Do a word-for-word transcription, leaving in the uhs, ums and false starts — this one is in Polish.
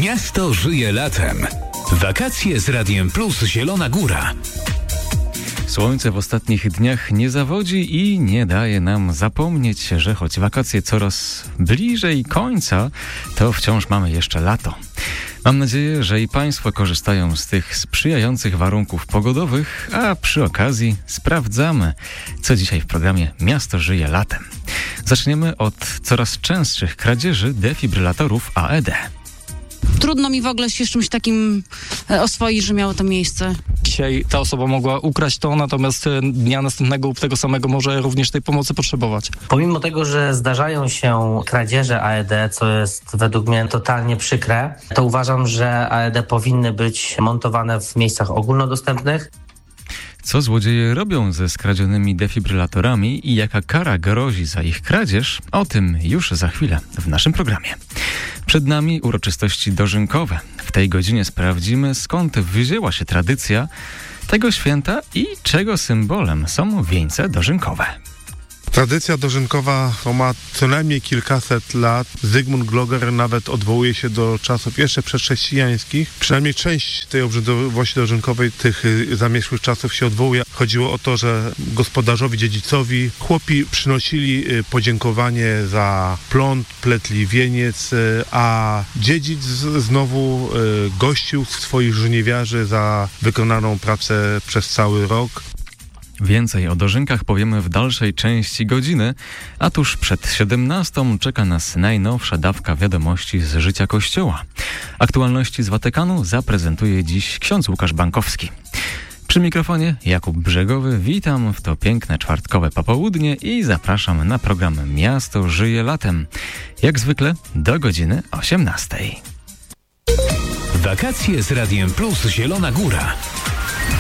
Miasto żyje latem. Wakacje z Radiem Plus Zielona Góra. Słońce w ostatnich dniach nie zawodzi i nie daje nam zapomnieć, że choć wakacje coraz bliżej końca, to wciąż mamy jeszcze lato. Mam nadzieję, że i Państwo korzystają z tych sprzyjających warunków pogodowych, a przy okazji sprawdzamy, co dzisiaj w programie Miasto żyje latem. Zaczniemy od coraz częstszych kradzieży defibrylatorów A E D. Trudno mi w ogóle się z czymś takim oswoić, że miało to miejsce. Dzisiaj ta osoba mogła ukraść to, natomiast dnia następnego lub tego samego może również tej pomocy potrzebować. Pomimo tego, że zdarzają się kradzieże A E D, co jest według mnie totalnie przykre, to uważam, że A E D powinny być montowane w miejscach ogólnodostępnych. Co złodzieje robią ze skradzionymi defibrylatorami i jaka kara grozi za ich kradzież? O tym już za chwilę w naszym programie. Przed nami uroczystości dożynkowe. W tej godzinie sprawdzimy, skąd wzięła się tradycja tego święta i czego symbolem są wieńce dożynkowe. Tradycja dożynkowa ma co najmniej kilkaset lat. Zygmunt Gloger nawet odwołuje się do czasów jeszcze przedchrześcijańskich. Przynajmniej część tej obrzędowości dożynkowej tych zamierzchłych czasów się odwołuje. Chodziło o to, że gospodarzowi, dziedzicowi chłopi przynosili podziękowanie za plon, pletli wieniec, a dziedzic znowu gościł swoich żniwiarzy za wykonaną pracę przez cały rok. Więcej o dożynkach powiemy w dalszej części godziny, a tuż przed siedemnastą czeka nas najnowsza dawka wiadomości z życia Kościoła. Aktualności z Watykanu zaprezentuje dziś ksiądz Łukasz Bankowski. Przy mikrofonie Jakub Brzegowy, witam w to piękne czwartkowe popołudnie i zapraszam na program Miasto żyje latem. Jak zwykle do godziny osiemnastej. Wakacje z Radiem Plus Zielona Góra.